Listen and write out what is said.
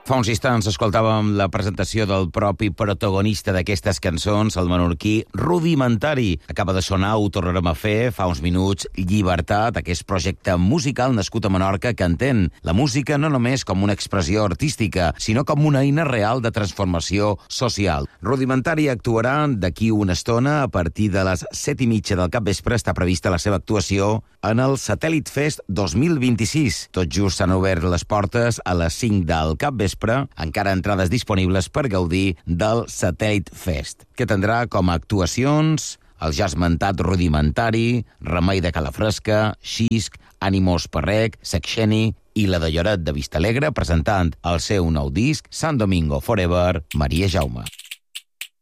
Fa uns instants escoltàvem la presentació del propi protagonista d'aquestes cançons, el menorquí Rudimentari. Acaba de sonar, ho tornarem a fer, fa uns minuts, Llibertat, aquest projecte musical nascut a Menorca que entén la música no només com una expressió artística, sinó com una eina real de transformació social. Rudimentari actuarà d'aquí una estona, a partir de les 7:30 del capvespre està prevista la seva actuació en el Satèl·lit Fest 2026. Tot just s'han obert les portes a les 5 del capvespre, encara entrades disponibles per gaudir del Satèl·lit Fest, que tindrà com a actuacions el ja esmentat Rudimentari, Remei de Calafresca, Xisc, Ànimos Perrec, Sexeni i la de Lloret de Vistalegre, presentant el seu nou disc Sant Domingo Forever, Maria Jaume.